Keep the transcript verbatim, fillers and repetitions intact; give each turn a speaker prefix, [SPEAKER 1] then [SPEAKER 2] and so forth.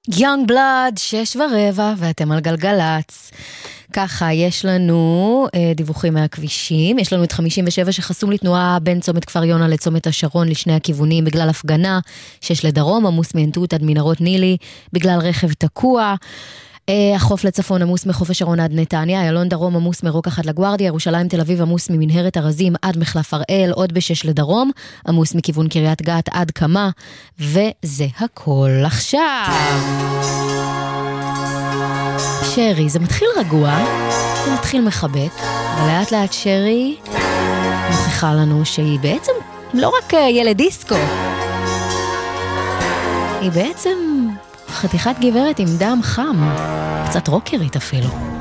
[SPEAKER 1] יונג בלאד, שש ורבע, ואתם על גלגלץ. ככה, יש לנו אה, דיווחים מהכבישים, יש לנו את חמישים ושבע שחסום לתנועה בין צומת כפר יונה לצומת השרון לשני הכיוונים בגלל הפגנה, שש לדרום, עמוס מענתות עד מנהרות נילי, בגלל רכב תקוע, אה, החוף לצפון עמוס מחוף השרון עד נתניה, איילון דרום עמוס מרוקח עד לגוארדיה, ירושלים תל אביב עמוס ממנהרת ארזים עד מחלף הראל, עוד בשש לדרום, עמוס מכיוון קריית גת עד כמה, וזה הכל עכשיו. שרי, זה מתחיל רגוע, זה מתחיל מחבק, ולאט לאט שרי מוכיחה לנו שהיא בעצם לא רק ילד דיסקו, היא בעצם חתיכת גברת עם דם חם, קצת רוקרית אפילו.